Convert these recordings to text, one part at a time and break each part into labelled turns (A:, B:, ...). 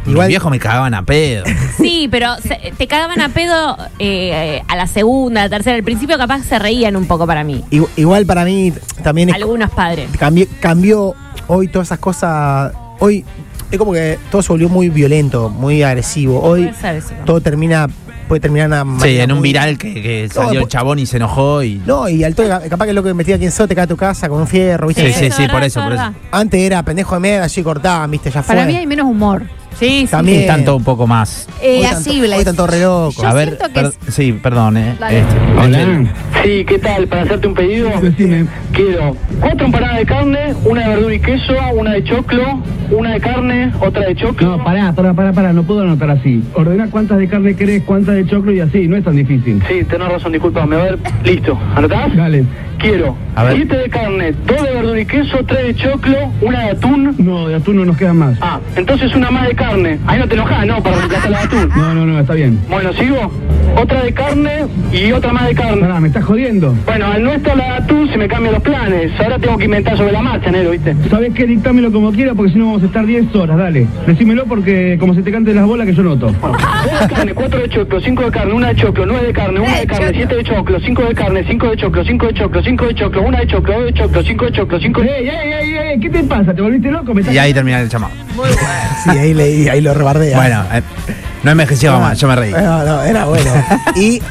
A: Mis viejos me cagaban a pedo.
B: Sí, pero te cagaban a pedo a la segunda, a la tercera. Al principio capaz se reían un poco para mí.
C: Igual para mí también es...
B: Algunos padres.
C: Cambió hoy todas esas cosas. Hoy es como que todo se volvió muy violento, muy agresivo. Hoy
B: Puede ser eso.
C: todo puede terminar
A: en un viral que salió el chabón y se enojó y...
C: No, y al toque, capaz que lo que metía quién sos, te cae a tu casa con un fierro, ¿viste?
A: Sí, por eso.
C: Antes era pendejo de mierda, así cortaban, ¿viste? Ya fue.
D: Para mí hay menos humor.
B: Sí,
C: También.
A: Tanto un poco más.
D: Así,
C: Hoy están todos re locos.
D: Yo
A: A ver,
D: siento que
A: sí, perdón,
E: Hola. Sí, ¿qué tal? Para hacerte un pedido, quiero 4 empanadas de carne, una de verdura y queso, una de choclo, una de carne, otra de choclo.
F: No, pará, no puedo anotar así. Ordena cuántas de carne querés, cuántas de choclo y así, no es tan difícil.
E: Sí, tenés razón, disculpame. A ver, listo. ¿Anotás?
F: Dale.
E: Quiero
A: A ver.
E: 7 de carne, 2 de verdura y queso, 3 de choclo, una de atún.
F: No, de atún no nos quedan más.
E: Ah, entonces una más de carne. Ahí no te enojás, ¿no? Para reemplazar la de atún.
F: No, está bien.
E: Bueno, ¿sigo? Otra de carne y otra más de carne.
F: Pará, me estás jodiendo.
E: Bueno, al no estar la de atún se me cambian los planes. Ahora tengo que inventar sobre la marcha, Nero, ¿viste?
F: ¿Sabés qué? Dictámelo como quieras porque si no vamos a estar 10 horas, dale. Decímelo porque como se te cante las bolas que yo noto.
E: Bueno, 2 de carne, 4 de choclo, 5 de carne, 1 de choclo, 9 de carne, 1 de carne, 7 de choclo, 5 de carne, 5 de choclo, 5 de choclo, 5 de choclo, 1 de choclo, 2 de choclo, 5 de choclo, 5 de...
F: ¡Ey! ¿Qué te pasa? ¿Te volviste loco?
A: Y ahí termina el llamado.
C: Sí, ahí lo rebardea.
A: Bueno, no envejeció más, yo me reí.
C: No, era bueno. Y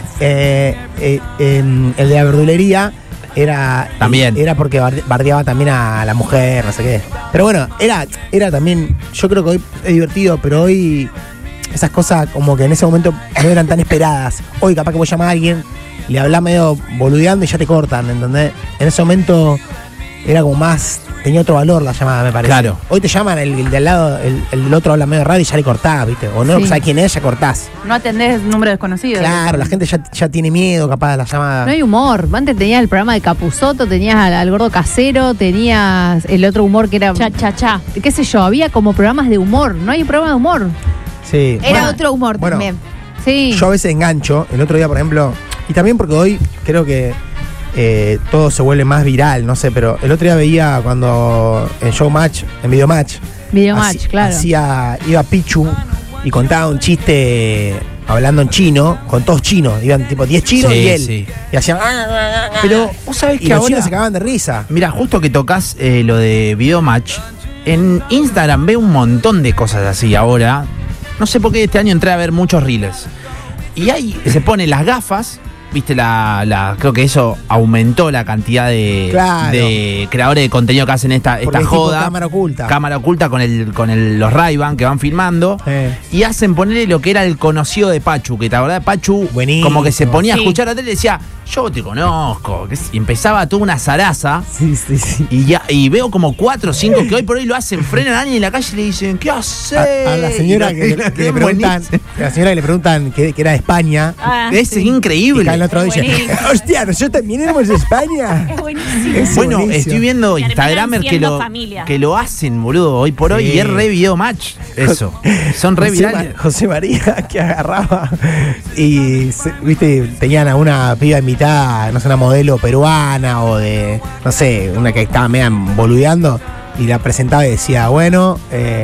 C: el de la verdulería
A: También.
C: era porque bardeaba también a la mujer, no sé qué. Pero bueno, era también, yo creo que hoy es divertido, pero hoy esas cosas como que en ese momento no eran tan esperadas. Hoy capaz que vos llamás a alguien, le hablás medio boludeando y ya te cortan, ¿entendés? En ese momento era como más, tenía otro valor la llamada, me parece.
A: Claro.
C: Hoy te llaman, el de al lado, el otro habla medio raro y ya le cortás, ¿viste? O no sabes quién es, ya cortás.
D: no atendés número desconocido.
C: Claro, la gente ya tiene miedo capaz de la llamada.
D: No hay humor. Antes tenías el programa de Capusotto, tenías al gordo casero, tenías el otro humor que era...
B: Cha.
D: qué sé yo, había como programas de humor. No hay un programa de humor.
C: Sí.
D: Era
C: Bueno,
D: otro humor
C: bueno,
D: también. Sí.
C: Yo a veces engancho, el otro día por ejemplo, y también porque hoy creo que todo se vuelve más viral, no sé, pero el otro día veía cuando en Showmatch, en Videomatch,
D: Claro.
C: iba Pichu y contaba un chiste hablando en chino, con todos chinos, iban tipo 10 chinos y él.
A: Sí.
C: Y hacían...
A: Pero vos sabés
C: y
A: que
C: los
A: ahora
C: chinos se cagaban de risa.
A: Mira, justo que tocas lo de Videomatch, en Instagram veo un montón de cosas así ahora. No sé por qué este año entré a ver muchos reels. Y ahí se ponen las gafas, viste, creo que eso aumentó la cantidad de creadores de contenido que hacen esta
C: Porque es tipo
A: joda.
C: cámara oculta.
A: Cámara oculta con los Ray-Ban que van filmando. Y hacen ponerle lo que era el conocido de Pachu, que la verdad Pachu
C: Buenísimo.
A: como que se ponía a escuchar la tele y decía, yo te conozco. Y empezaba toda una zaraza.
C: Sí.
A: Y veo como 4 o 5 que hoy por hoy lo hacen, frenan a alguien en la calle y le dicen, ¿qué haces?
C: A la señora que le preguntan, que era de España.
A: Es increíble.
C: Y el otro dice, hostia, nosotros también éramos de España.
B: Es buenísimo.
A: Bueno,
C: buenísimo.
A: estoy viendo
B: Terminan
A: Instagramers
B: siendo familia.
A: que lo hacen, boludo, hoy por hoy,
C: Sí.
A: y es re video match. Eso. Son re virales.
C: José María que agarraba y, viste, tenían a una piba invitada, no sé, una modelo peruana o de, no sé, una que estaba media boludeando y la presentaba y decía, bueno,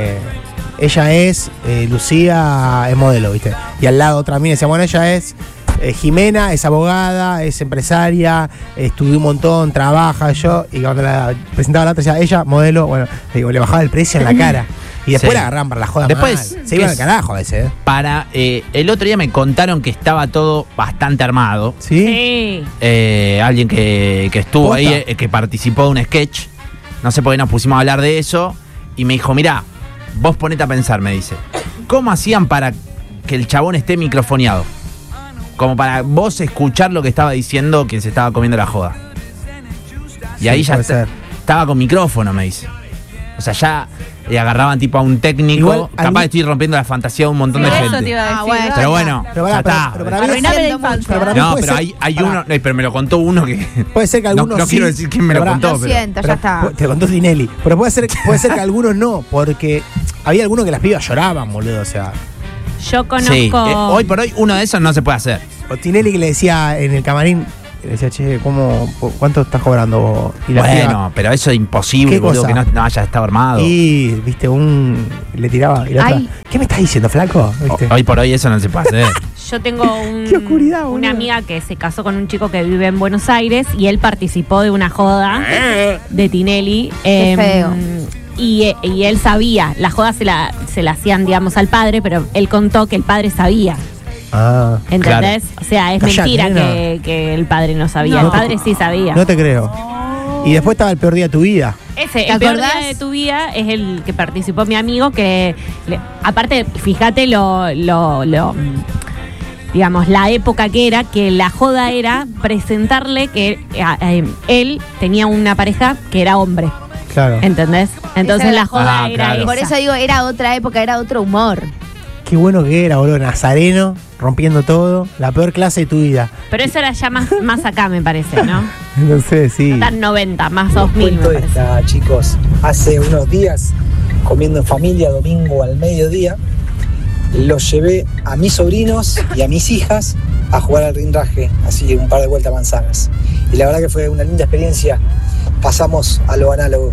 C: ella es Lucía, es modelo, viste. Y al lado otra mina decía, bueno, ella es Jimena, es abogada, es empresaria, estudió un montón, trabaja, y cuando la presentaba la otra decía, ella, modelo, bueno, digo, le bajaba el precio en la cara. Y después
A: Sí.
C: la agarraban para la joda
A: Después,
C: mal. Se iban al carajo a veces,
A: el otro día me contaron que estaba todo bastante armado.
C: ¿Sí?
B: Sí.
A: Alguien que estuvo
C: ¿Posta?
A: ahí, que participó de un sketch. No sé por qué nos pusimos a hablar de eso. Y me dijo, mirá, vos ponete a pensar, me dice. ¿Cómo hacían para que el chabón esté microfoneado? Como para vos escuchar lo que estaba diciendo quien se estaba comiendo la joda. Y
C: Sí,
A: ahí ya
C: puede ser.
A: estaba con micrófono, me dice. O sea, ya le agarraban tipo a un técnico.
C: Igual,
A: Capaz estoy rompiendo la fantasía de un montón de
D: Eso
A: gente.
D: te iba a decir.
B: bueno.
A: Pero bueno,
C: Pero
A: ya
C: pará,
A: está.
C: pero para mí
D: Arruiname la
C: pero
D: infancia.
C: para mí
A: No,
C: puede
A: pero
C: ser-
A: hay
C: pará.
A: uno, pero me lo contó uno que...
C: Puede ser que algunos
A: no
C: sí,
A: quiero decir quién me lo
C: pero pará,
A: contó,
D: Lo
A: pero...
D: siento, ya está.
C: Te contó Tinelli. Pero puede ser que algunos no, porque había algunos que las pibas lloraban, boludo. O sea,
B: Yo conozco.
A: Sí, hoy por hoy uno de esos no se puede hacer.
C: o Tinelli que le decía en el camarín, Le decía, che, ¿cuánto estás cobrando vos? Y la
A: Bueno,
C: piba,
A: pero eso es imposible,
C: ¿qué
A: boludo,
C: cosa?
A: que no haya estado armado.
C: y, viste, le tiraba. Y la otra,
D: Ay.
C: ¿qué me estás diciendo, flaco? ¿Viste?
A: Hoy por hoy eso no se puede hacer.
B: Yo tengo
C: Qué oscuridad, boludo.
B: una amiga que se casó con un chico que vive en Buenos Aires y él participó de una joda de Tinelli.
D: Qué feo.
B: Y él sabía, la joda se la hacían, digamos, al padre, pero él contó que el padre sabía.
C: Ah,
B: ¿Entendés? O sea, es
C: Callate,
B: mentira
C: nena.
B: que el padre no sabía.
D: No.
B: El padre sí sabía.
C: no te creo. Y después estaba el peor día de tu vida.
B: Ese,
D: ¿Te
B: el peor día
D: acordás?
B: de tu vida es el que participó mi amigo, que aparte, fíjate digamos, la época que era, que la joda era presentarle que él tenía una pareja que era hombre,
C: Claro.
B: ¿entendés? Entonces
D: Esa era
B: la joda
A: Ah,
B: era
A: claro.
B: esa.
D: Por eso digo, era otra época, era otro humor.
C: Qué bueno que era, boludo. Nazareno, rompiendo todo. La peor clase de tu vida.
B: Pero eso era ya más acá, me parece, ¿no?
C: No sé, sí.
B: No tan 90, más 2000, me
G: Cuento
B: parece.
G: esta, chicos. Hace unos días, comiendo en familia, domingo al mediodía, los llevé a mis sobrinos y a mis hijas a jugar al rinraje, así un par de vueltas manzanas. Y la verdad que fue una linda experiencia. Pasamos a lo análogo.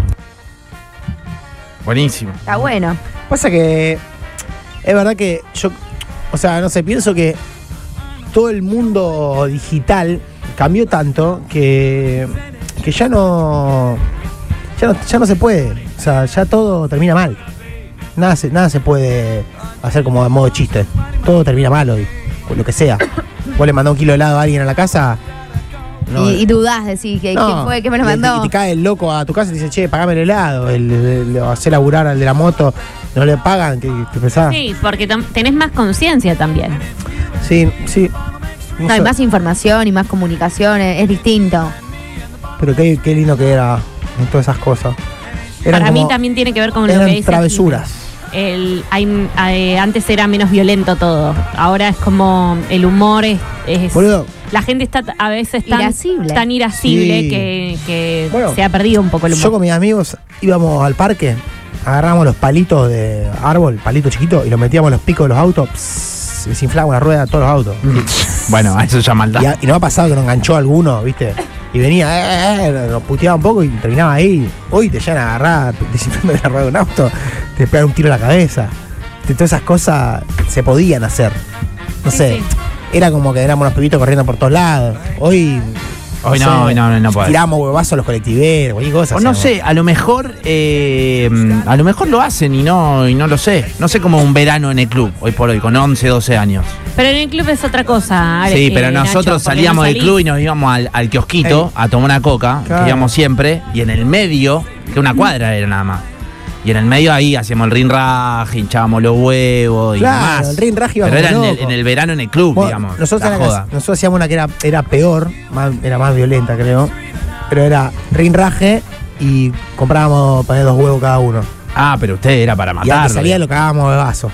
A: Buenísimo.
D: Está bueno.
C: Pasa que es verdad que yo, o sea, no sé, pienso que todo el mundo digital cambió tanto que ya no se puede. O sea, ya todo termina mal. Nada se puede hacer como a modo de chiste. Todo termina mal hoy, con lo que sea. Vos le mandás un kilo de helado a alguien a la casa. no,
D: Y dudás, decís, ¿quién fue? ¿Quién me lo
C: y
D: mandó?
C: te cae el loco a tu casa y te dice, che, pagame el helado. Le hace laburar al de la moto, no le pagan, ¿qué pensás?
B: Sí, porque tenés más conciencia también.
C: Sí, sí.
D: No, hay más información y más comunicación, es distinto.
C: Pero qué lindo que era en todas esas cosas. Eran
B: Para mí
C: como-
B: también tiene que ver con lo
C: eran
B: que dice.
C: travesuras.
B: Antes era menos violento todo. Ahora es como el humor es
C: Boludo,
B: la gente está a veces
D: Irascible.
B: tan irascible
C: Sí.
B: que
C: Bueno,
B: se ha perdido un poco el
C: yo
B: humor.
C: con mis amigos íbamos al parque, agarramos los palitos de árbol, palitos chiquitos, y los metíamos en los picos de los autos, pss, desinflábamos la rueda de todos los autos.
A: Bueno, eso ya maldad.
C: Y nos ha pasado que nos enganchó alguno, ¿viste? Y venía, nos puteaba un poco y terminaba ahí. Hoy te llegan a agarrar desinflando la rueda de un auto, te pegan un tiro en la cabeza. Todas esas cosas se podían hacer. No
B: Sí,
C: sé,
B: sí.
C: era como que éramos unos pibitos corriendo por todos lados. Hoy
A: Hoy no puede.
C: tiramos huevazos a los colectiveros, cualquier cosa.
A: O no
C: hacemos.
A: sé, a lo mejor lo hacen y no lo sé. No sé cómo un verano en el club, hoy por hoy, con 11, 12 añños.
B: Pero en el club es otra cosa.
A: Sí, pero
B: Nacho,
A: nosotros
B: porque
A: salíamos
B: no
A: del
B: salís.
A: club y nos íbamos al kiosquito a tomar una coca,
C: Claro.
A: que íbamos siempre, y en el medio, que una cuadra era nada más. Y en el medio ahí hacíamos el rinraje, hinchábamos los huevos y
C: Claro,
A: demás.
C: el rinraje íbamos
A: Pero era
C: locos.
A: en el verano en el club,
C: Bueno,
A: digamos.
C: nosotros,
A: la joda.
C: nosotros hacíamos una que era peor, era más violenta, creo. Pero era rinraje y comprábamos poner 2 huevos cada uno.
A: Ah, pero usted era para
C: Y al que
A: matarlo.
C: salía lo cagábamos de vaso.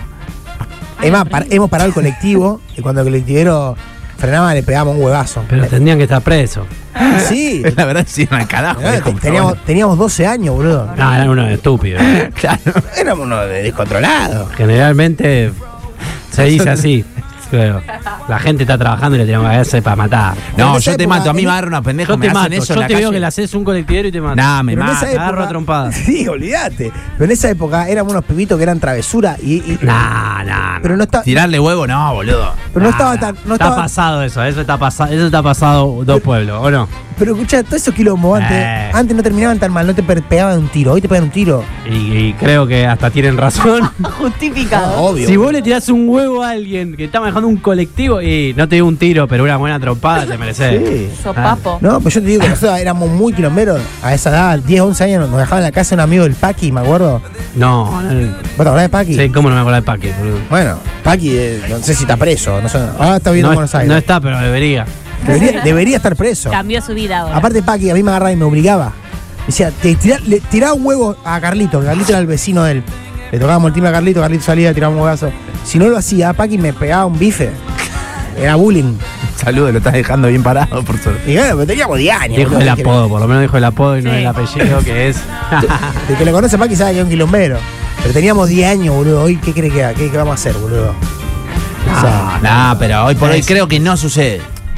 C: Es más, hemos parado el colectivo y cuando el colectivero frenaba le pegábamos un huevazo.
H: Pero tendrían que estar presos.
C: Sí.
A: La verdad sí, al carajo. viejo, pero
C: Teníamos 12 años, boludo.
H: No, eran unos estúpidos.
A: bueno. Claro.
C: Éramos unos descontrolados.
H: Generalmente se dice así. Pero la gente está trabajando y le tenemos que hacer para matar.
C: Pero
A: No,
C: en esa
A: yo te
C: época-
A: mato. A mí me agarran unos pendejos,
H: Yo
A: me
H: te
A: hacen
H: mato.
A: eso en
H: Yo
A: la
H: te veo
A: calle.
H: que le haces un colectivero y te mato.
A: Nah, me
C: Pero en
A: mata.
C: esa
H: agarro a trompada.
C: Sí, olvídate. Pero en esa época éramos unos pibitos que eran travesura y
H: Nah.
C: pero no está,
A: Tirarle huevo, no, boludo.
C: pero no estaba tan, no
H: Está
C: estaba,
H: pasado eso está pasado dos pueblos, ¿o no?
C: pero escuchá, todo esos quilombos antes no terminaban tan mal, no te pegaban un tiro, hoy te pegan un tiro.
H: Y creo que hasta tienen razón.
D: Justificado.
C: Obvio.
H: Si vos le tirás un huevo a alguien que está manejando un colectivo y no te digo un tiro, pero una buena trompada te mereces.
C: Sí.
D: Sopapo.
C: No, pues yo te digo que nosotros éramos muy quilomberos a esa edad, 10, 11 años, nos dejaban en la casa un amigo del Paqui, me acuerdo.
H: No,
C: ¿Vos te acordás de Paqui?
H: sí, ¿cómo no me acuerdo del paquete, boludo?
C: Bueno, Paqui, no sé si está preso, no sé, ahora está viviendo en Buenos Aires.
H: No está, pero debería.
C: Debería estar preso.
B: Cambió su vida ahora.
C: Aparte, Paqui a mí me agarraba y me obligaba. Me decía, le tiraba un huevo a Carlito, que Carlito era el vecino de él. Le tocábamos el timbre a Carlito, Carlito salía, tiraba un huevazo. Si no lo hacía, Paqui me pegaba un bife. Era bullying.
A: Saludos, lo estás dejando bien parado, por suerte.
C: Y bueno, pero teníamos 10 años.
H: Dijo
C: boludo,
H: el
C: ¿qué
H: apodo, por lo menos dijo el apodo y no
B: Sí.
H: el apellido, que es.
C: El que lo conoce a Paqui sabe que es un quilombero. Pero teníamos 10 años, boludo. Hoy, ¿qué crees que qué vamos a hacer, boludo? O sea,
A: Nah, pero hoy por hoy creo que no sucede.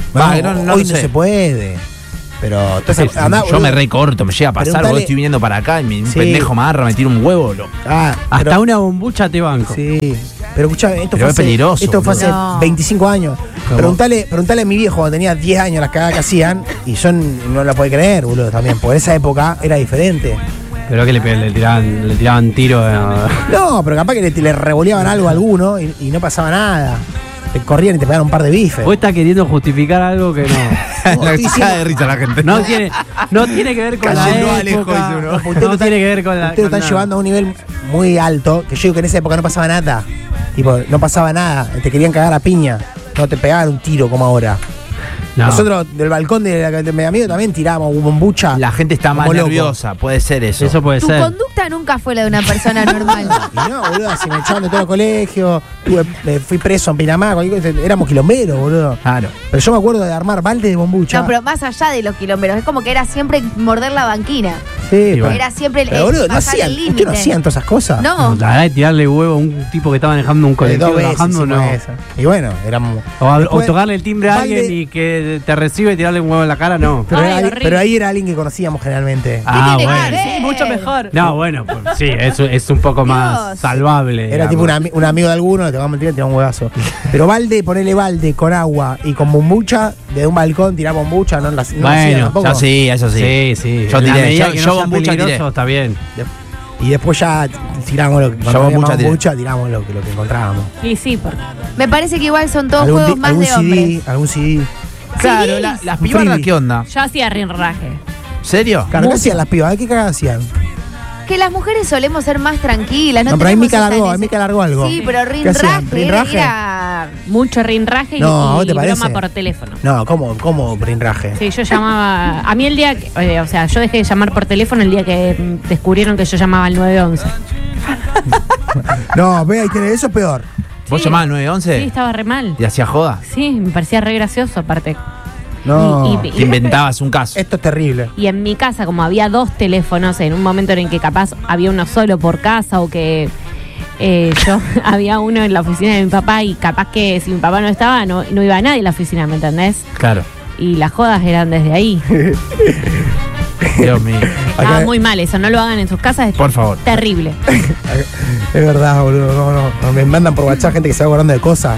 A: Va, no
C: hoy
A: lo
C: no
A: sé.
C: se puede. Pero entonces,
A: Yo me recorto, me llega a pasar,
C: Preguntale-
A: vos estoy viniendo para acá y un
C: Sí.
A: pendejo me agarra, me tira un huevo.
H: Hasta una bombucha te banco.
C: Sí, pero escuchá, esto
A: Pero
C: fue
A: es peligroso,
C: Esto fue hace
D: boludo. 25
C: años. Preguntale a mi viejo cuando tenía 10 años las cagadas que hacían y yo no la podía creer, boludo, también. Porque en esa época era diferente.
H: Pero que le tiraban tiros.
C: No, pero capaz que le revoleaban algo a alguno y no pasaba nada. Te corrían y te pegaban un par de bifes.
H: Vos estás queriendo justificar algo que no.
A: La
C: estoy
A: caga de risa la gente.
H: No tiene que ver con
A: Cayendo
H: la
A: Alejo,
H: época.
A: dice uno.
H: No,
C: Ustedes lo
H: tiene que ver con la.
C: Ustedes lo
H: con
C: están
H: nada.
C: llevando a un nivel muy alto, que yo digo que en esa época no pasaba nada. Tipo, no pasaba nada. Te querían cagar a piña. No te pegaban un tiro como ahora.
H: No.
C: Nosotros del balcón de mi amigo también tirábamos bombucha.
A: La gente está más
C: Como loco.
A: nerviosa, puede ser eso.
H: Eso puede
D: Tu
H: ser.
D: conducta nunca fue la de una persona normal.
C: Y no, boludo, si me echaban de todo el colegio, fui preso en Pinamá, cualquier cosa, éramos quilomberos, boludo.
A: Claro.
C: Pero yo me acuerdo de armar balde de bombucha.
D: No, pero más allá de los kilómetros, es como que era siempre morder la banquina.
C: sí,
A: bueno.
D: Era siempre
C: pero boludo, no
D: pasar
C: hacían,
D: el
C: ¿ustedes no
D: límite.
C: hacían todas esas cosas?
D: No.
H: La verdad de tirarle huevo a un tipo que está manejando un colectivo
C: 2 veces
H: trabajando,
C: hicimos
H: no.
C: eso. Y bueno, éramos.
H: O
C: Después,
H: tocarle el timbre a
C: balde-
H: alguien y que te recibe y tirarle un huevo en la cara, no.
C: Pero,
B: Ay, horrible.
C: pero ahí era alguien que conocíamos generalmente.
H: Ah,
D: tiene que
H: bueno.
D: ver?
B: Mucho mejor.
H: No, bueno, pues sí, es un poco más
D: Dios.
H: salvable.
C: Era
H: digamos.
C: tipo un amigo de alguno, te va a mentir, te da un huevazo. Pero balde, ponerle balde con agua y con bombucha, desde un balcón tirar bombucha, no lo hacía
H: Bueno,
C: tampoco.
A: Ya sí, eso sí.
H: Sí, sí.
A: Yo
H: En la
A: tiré,
H: medida
A: yo
H: que no sea
A: bombucha tiré.
H: peligroso, está bien.
C: Y después ya tiramos lo que
A: Yo bombucha tiré.
C: tiramos lo que encontrábamos.
B: Y sí, porque
D: Me parece que igual son todos juegos más de hombres.
C: Algún CD.
A: Claro, las pibardas,
C: freebie.
A: ¿qué onda?
B: yo hacía rinraje.
A: ¿Serio?
C: Claro, ¿qué hacían las pibas? ¿Qué cagadas hacían?
D: Que las mujeres solemos ser más tranquilas.
C: No, pero ahí
D: tenemos
C: Mica
D: esa
C: largó, ahí
D: nece-
C: Mica largó algo.
D: Sí, pero
C: ¿Qué hacían?
D: rinraje
C: ¿Rinraje?
D: era...
B: Mucho rinraje
C: No,
B: y
C: ¿te parece?
B: broma por teléfono.
C: No, ¿cómo brinraje?
B: Sí, yo llamaba. A mí el día que. O sea, yo dejé de llamar por teléfono el día que descubrieron que yo llamaba al 911.
C: No, ve, ahí tiene eso es peor.
A: ¿Vos
B: Sí.
A: llamabas 911?
B: Sí, estaba re mal.
A: ¿Y hacías joda?
B: Sí, me parecía re gracioso aparte.
C: No.
B: Y-
A: Te inventabas un caso.
C: Esto es terrible.
B: Y en mi casa, como había 2 teléfonos, en un momento en el que capaz había uno solo por casa o que yo había uno en la oficina de mi papá y capaz que si mi papá no estaba, no iba nadie a la oficina, ¿me entendés?
A: Claro.
B: Y las jodas eran desde ahí.
A: Dios mío.
B: Estaba
C: Acá-
B: muy mal eso, no lo hagan en sus casas, es
A: Por favor.
B: terrible.
C: Es verdad, boludo. No. Me mandan por WhatsApp gente que se va acordando de cosas.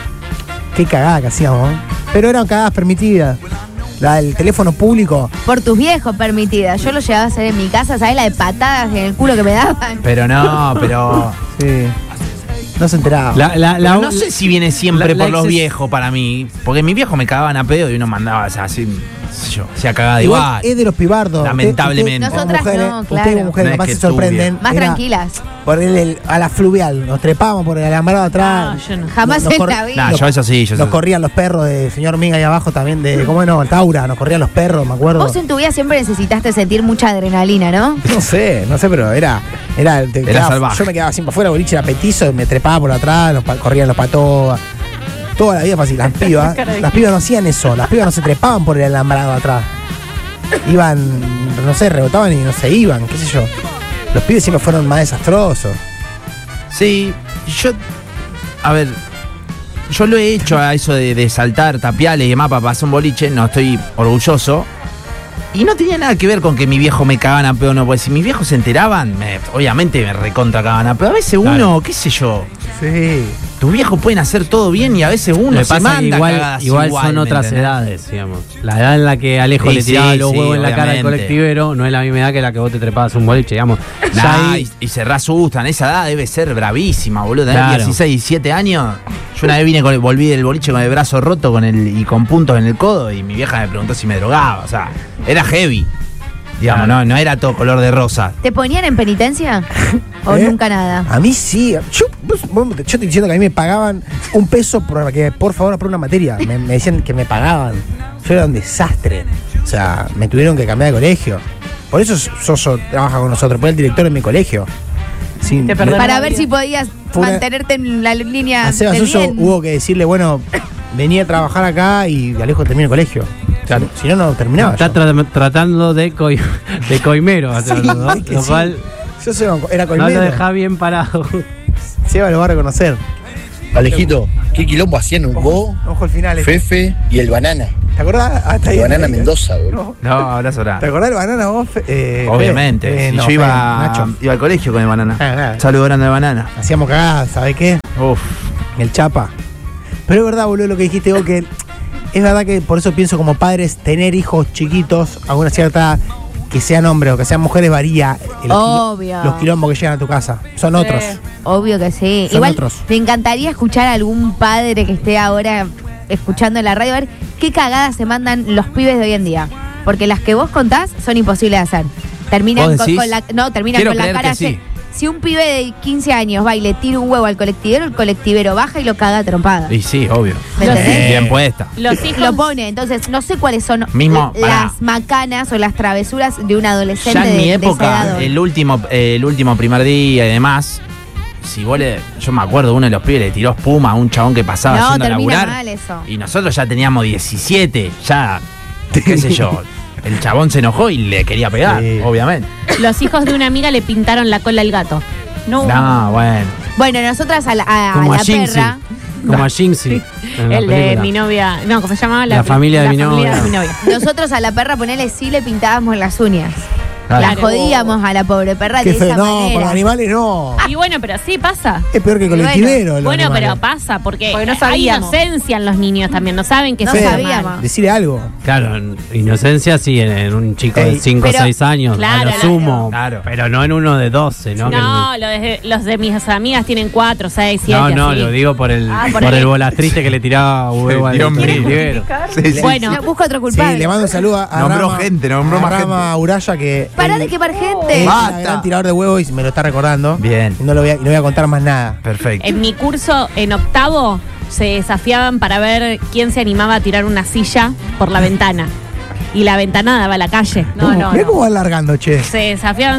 C: Qué cagada que hacíamos. Pero eran cagadas permitidas. La del teléfono público.
D: Por tus viejos permitidas. Yo lo llevaba a hacer en mi casa, ¿sabes? La de patadas en el culo que me daban.
A: Pero no, pero.
C: Sí. No se enteraba.
A: Pero no sé si viene siempre
H: la
A: por los
H: exces-
A: viejos para mí. Porque mis viejos me cagaban a pedo y uno mandaba, o sea, así, qué sé yo, se ha cagado igual.
C: Es de los pibardos.
A: Lamentablemente.
C: Ustedes,
D: Nosotras
C: mujeres,
D: no,
C: ustedes
D: claro.
C: como mujeres
A: No es
C: capaz
A: que
C: se sorprenden.
D: Más
C: Era
D: tranquilas.
C: Por a la fluvial. Nos trepábamos por el alambrado atrás.
B: No, yo no.
D: Jamás
C: Nos
D: en
C: cor-
D: la vida.
A: Nah, yo eso sí, yo
C: Nos
A: eso.
C: corrían los perros de señor Minga ahí abajo también de. ¿Cómo no? Taura. Nos corrían los perros, me acuerdo.
D: Vos en tu vida siempre necesitaste sentir mucha adrenalina, ¿no?
C: No sé, pero era
A: salvaje.
C: yo me quedaba siempre afuera, boliche era petizo, me trepaba por atrás, corrían los patobas. Toda la vida fue así. Las pibas no hacían eso, las pibas no se trepaban por el alambrado atrás. Iban, no sé, rebotaban y no se iban, qué sé yo. Los pibes siempre fueron más desastrosos.
A: Sí, yo. A ver. Yo lo he hecho a eso de saltar tapiales y demás para pasar un boliche, no estoy orgulloso. Y no tenía nada que ver con que mi viejo me cagaban a pedo, no, porque si mis viejos se enteraban, obviamente me recontra cagaban a pedo. A veces uno, qué sé yo,
C: Sí.
A: tus viejos pueden hacer todo bien y a veces uno
H: Le
A: se
H: pasa que
A: manda
H: igual,
A: cagadas
H: igual
A: igual,
H: son
A: ¿me
H: otras
A: entendés?
H: edades, digamos. La edad en la que Alejo
A: Sí,
H: le tiraba
A: sí,
H: los
A: sí,
H: huevos en la cara al
A: obviamente.
H: colectivero no es la misma edad que la que vos te trepabas un boliche, digamos. Ya
A: Nah,
H: ahí-
A: y se reasustan, esa edad debe ser bravísima, boludo. Tener
H: Claro.
A: 16, 17 años. Yo una vez volví del boliche con el brazo roto y con puntos en el codo y mi vieja me preguntó si me drogaba. O sea, era heavy. Digamos,
H: Claro.
A: no era todo color de rosa.
D: ¿Te ponían en penitencia? ¿O
C: ¿Eh?
D: nunca nada?
C: A mí sí. Yo estoy diciendo que a mí me pagaban $1 por que por favor aprobé una materia. Me decían que me pagaban. Yo era un desastre. O sea, me tuvieron que cambiar de colegio. Por eso Soso trabaja con nosotros, porque es el director de mi colegio. Sí,
B: Te perdonó.
D: Para ver si podías
C: Fue una-
D: mantenerte en la línea
C: a Seba
D: del
C: Soso
D: bien.
C: hubo que decirle, bueno, venía a trabajar acá y Alejo termina el colegio.
A: Claro.
C: Si no, no terminaba.
H: está
C: yo.
H: tratando de coimero, hacerlo, ¿no?
C: es que
H: Lo
C: sí.
H: cual
C: Yo era
H: no lo
C: colmero.
H: deja bien parado.
C: Seba lo va a reconocer.
I: Alejito, ¿qué quilombo hacían vos,
C: Ojo al final.
I: Fefe y el Banana?
C: ¿Te acordás? Hasta
I: El Banana Mendoza, boludo.
A: No, abrazo grande.
C: ¿Te acordás del Banana vos?
A: Obviamente. Si
C: no,
A: yo iba
C: Nacho.
A: al colegio con el Banana.
C: Claro.
A: Saludo grande de Banana.
C: Hacíamos cagadas, ¿sabés qué?
A: Uf.
C: El Chapa. Pero es verdad, boludo, lo que dijiste vos, que es verdad que por eso pienso como padres, tener hijos chiquitos a una cierta edad, que sean hombres o que sean mujeres, varía
D: Obvio.
C: los quilombos que llegan a tu casa. Son otros.
D: Obvio que sí.
C: Son
D: Igual
C: otros.
D: me encantaría escuchar a algún padre que esté ahora escuchando en la radio, a ver qué cagadas se mandan los pibes de hoy en día. Porque las que vos contás son imposibles de hacer. Terminan
A: ¿Vos
D: con,
A: decís?
D: terminan
A: Quiero
D: con la
A: creer
D: cara
A: que sí.
D: Si un pibe de 15 años va y le tira un huevo al colectivero, el colectivero baja y lo caga a trompada.
A: Y sí, obvio.
D: ¿Me entendés?
A: Bien puesta.
B: Los hijos.
D: Lo pone, entonces no sé cuáles son
A: Mismo, pará.
D: las macanas o las travesuras de un adolescente
A: Ya en mi
D: de esa
A: época,
D: edad.
A: el último primer día y demás, si vos yo me acuerdo, uno de los pibes le tiró espuma a un chabón que pasaba
D: No,
A: yendo a
D: termina
A: laburar.
D: mal eso.
A: Y nosotros ya teníamos 17, ya, qué sé yo. El chabón se enojó y le quería pegar,
C: Sí.
A: obviamente.
B: Los hijos de una amiga le pintaron la cola al gato. No.
A: No, bueno.
D: Bueno, nosotras a la
H: Como a
D: la
H: Jinxie.
D: perra.
H: Como a Jinxie. en la
B: El de
H: película.
B: mi novia. No, ¿cómo se llamaba?
H: La familia de mi
B: familia
H: novia.
B: de mi novia.
D: Nosotros a la perra, ponele, sí le pintábamos las uñas.
A: Claro.
D: La jodíamos a la pobre perra
C: Qué
D: de
C: feo.
D: esa
C: No, con los
D: manera.
C: animales no.
B: Y bueno, pero sí pasa.
C: Es peor que colectivero. los
B: Bueno, pero
C: animales.
B: pasa, porque
D: Porque no
B: hay
D: sabíamos.
B: inocencia en los niños también, no saben que
D: No
B: eso está
D: sabíamos.
B: mal.
C: Decirle algo.
H: Claro, en inocencia sí, en un chico de
C: Ey,
H: 5 o
D: pero-
H: 6 años,
B: Claro,
H: a lo
B: claro.
H: sumo.
A: Claro.
H: Pero no en uno de 12, ¿no?
B: No, los de mis amigas tienen 4, 6, 7.
H: No, no,
B: así.
H: lo digo por el,
B: Ah,
H: por
B: por
H: el
B: el-
H: volatriste que le tiraba huevo al
A: Dios mío.
H: colectivero.
B: Bueno,
D: No, busco otro
C: Sí,
D: culpable.
C: le mando un saludo a
A: Nombró
C: Rama,
A: gente, nombró
C: a
A: más
C: Rama Uraya, que
D: Pará
C: él
D: de quemar
C: es
D: gente.
A: Basta.
C: un gran tirador de huevos y me lo está recordando.
A: Bien.
C: Y no voy a contar más nada.
A: Perfecto.
B: en mi curso, en octavo, se desafiaban para ver quién se animaba a tirar una silla por la ventana. Y la ventana daba a la calle.
C: Mirá cómo va largando, che.
B: Se desafiaban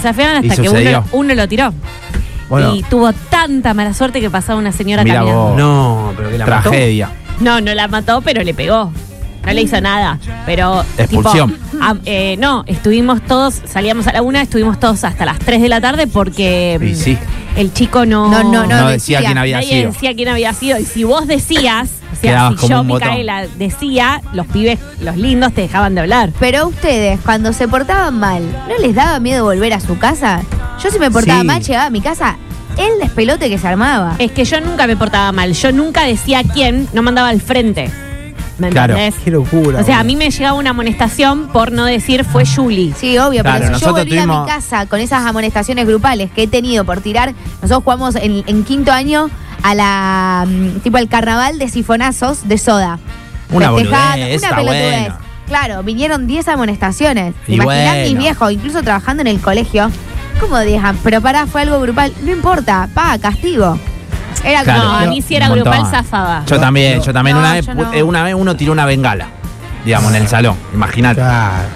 A: Y
B: hasta que
A: sucedió.
B: uno lo tiró.
C: Bueno,
B: Y tuvo tanta mala suerte que pasaba una señora
A: Mirá
B: caminando.
A: vos.
H: No, pero que la mató.
A: Tragedia.
B: No, no la mató, pero le pegó. No le hizo nada. Pero.
A: Expulsión.
B: tipo, no, estuvimos todos, salíamos a la 1, estuvimos todos hasta las 3 de la tarde porque
A: Y sí.
B: el chico no.
A: No decía quién había
B: nadie
A: sido.
B: decía quién había sido. Y si vos decías, o sea,
A: Quedabas
B: si
A: como
B: yo,
A: un botón.
B: Micaela, decía, los pibes, los lindos, te dejaban de hablar.
D: Pero a ustedes, cuando se portaban mal, ¿no les daba miedo volver a su casa? Yo si me portaba
C: Sí.
D: mal, llegaba a mi casa, el despelote que se armaba.
B: Es que yo nunca me portaba mal. Yo nunca decía quién, no mandaba al frente. ¿Me
A: Claro.
B: entendés?
C: qué locura.
B: O sea, a
C: boludo.
B: mí me llegaba una amonestación por no decir fue Julie.
D: Sí, obvio,
A: Claro,
D: pero si yo
A: nosotros
D: volvía a mi
A: tuvimos-
D: casa con esas amonestaciones grupales que he tenido por tirar, nosotros jugamos en quinto año a la tipo al carnaval de sifonazos de soda.
A: Una
D: Festejando,
A: boludez,
D: una
A: está
D: pelotudez.
A: bueno.
D: Claro, vinieron 10 amonestaciones.
A: Y
D: Imaginá
A: bueno.
D: mis viejos, incluso trabajando en el colegio. ¿Cómo 10? Pero pará, fue algo grupal. No importa, paga, castigo. Era
A: Claro.
B: No,
D: como.
B: a mí si era
A: Un montón.
B: grupal zafaba.
A: Yo también.
D: No,
A: Una vez,
D: yo no.
A: una vez uno tiró una bengala, digamos, en el salón. Imagínate.
C: Claro.